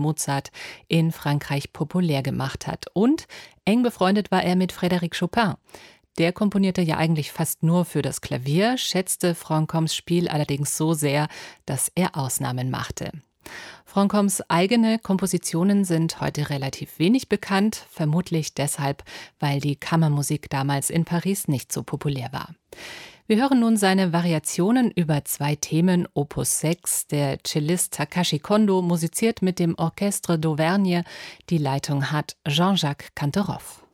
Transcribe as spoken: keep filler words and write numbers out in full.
Mozart in Frankreich populär gemacht hat. Und eng befreundet war er mit Frédéric Chopin. Der komponierte ja eigentlich fast nur für das Klavier, schätzte Franchoms Spiel allerdings so sehr, dass er Ausnahmen machte. Franchoms eigene Kompositionen sind heute relativ wenig bekannt, vermutlich deshalb, weil die Kammermusik damals in Paris nicht so populär war. Wir hören nun seine Variationen über zwei Themen, Opus sechs. Der Cellist Takashi Kondo musiziert mit dem Orchestre d'Auvergne. Die Leitung hat Jean-Jacques Canteroff.